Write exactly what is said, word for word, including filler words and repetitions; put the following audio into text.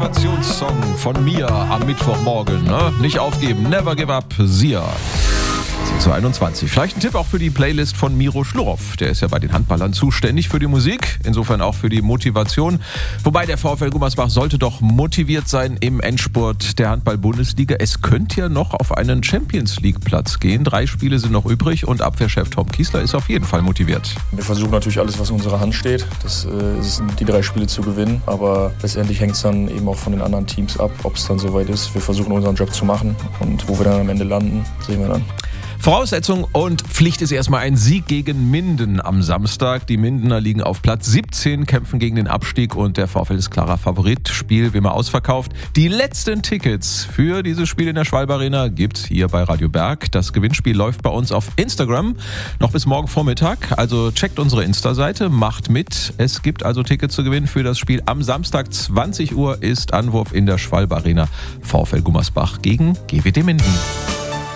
Motivationssong von mir am Mittwochmorgen. Ne? Nicht aufgeben, never give up, Sia. zehn Uhr einundzwanzig. Vielleicht ein Tipp auch für die Playlist von Miro Schlurow. Der ist ja bei den Handballern zuständig für die Musik, insofern auch für die Motivation. Wobei der VfL Gummersbach sollte doch motiviert sein im Endspurt der Handball-Bundesliga. Es könnte ja noch auf einen Champions-League-Platz gehen. Drei Spiele sind noch übrig und Abwehrchef Tom Kiesler ist auf jeden Fall motiviert. Wir versuchen natürlich alles, was in unserer Hand steht. Das äh, sind die drei Spiele zu gewinnen. Aber letztendlich hängt es dann eben auch von den anderen Teams ab, ob es dann soweit ist. Wir versuchen unseren Job zu machen und wo wir dann am Ende landen, sehen wir dann. Voraussetzung und Pflicht ist erstmal ein Sieg gegen Minden am Samstag. Die Mindener liegen auf Platz siebzehn, kämpfen gegen den Abstieg und der VfL ist klarer Favorit. Spiel wie immer ausverkauft. Die letzten Tickets für dieses Spiel in der Schwalbe Arena gibt's hier bei Radio Berg. Das Gewinnspiel läuft bei uns auf Instagram noch bis morgen Vormittag. Also checkt unsere Insta-Seite, macht mit. Es gibt also Tickets zu gewinnen für das Spiel. Am Samstag zwanzig Uhr ist Anwurf in der Schwalbe Arena. VfL Gummersbach gegen G W D Minden.